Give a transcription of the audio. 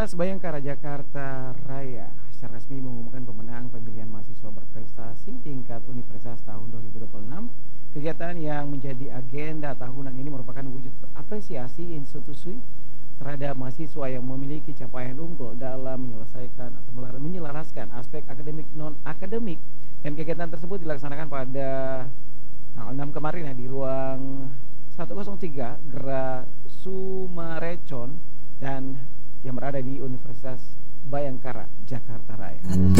Universitas Bhayangkara Jakarta Raya secara resmi mengumumkan pemenang pemilihan mahasiswa berprestasi tingkat universitas tahun 2026. Kegiatan yang menjadi agenda tahunan ini merupakan wujud apresiasi institusi terhadap mahasiswa yang memiliki capaian unggul dalam menyelesaikan atau menyelaraskan aspek akademik non akademik, dan kegiatan tersebut dilaksanakan pada tanggal 6 kemarin ya di ruang 103 Gera Sumarecon dan yang berada di Universitas Bhayangkara Jakarta Raya.